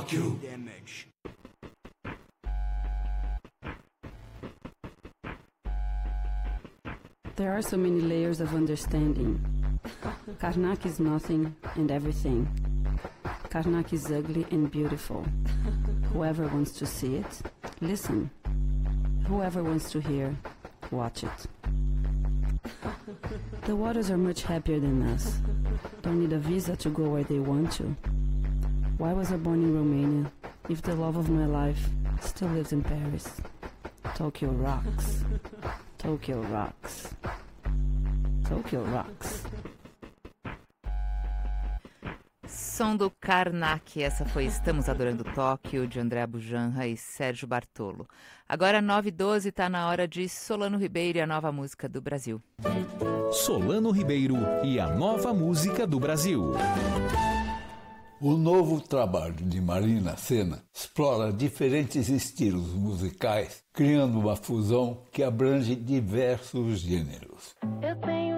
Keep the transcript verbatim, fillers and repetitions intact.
Tóquio. There are so many layers of understanding. Karnak is nothing and everything. Karnak is ugly and beautiful. Whoever wants to see it, listen. Whoever wants to hear, watch it. The waters are much happier than us. Don't need a visa to go where they want to. Why was I born in Romania if the love of my life still lives in Paris? Tokyo rocks. Tokyo rocks. Tokyo rocks. Som do Karnak, essa foi Estamos Adorando Tóquio, de André Bujanra e Sérgio Bartolo. Agora nove e doze, está na hora de Solano Ribeiro e a nova música do Brasil. Solano Ribeiro e a nova música do Brasil. O novo trabalho de Marina Sena explora diferentes estilos musicais, criando uma fusão que abrange diversos gêneros. Eu